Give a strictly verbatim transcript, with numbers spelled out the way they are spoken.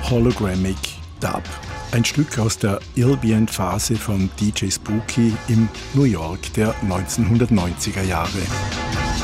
Hologramic Dub. Ein Stück aus der Ambient-Phase von D J Spooky im New York der neunzehnhundertneunziger Jahre.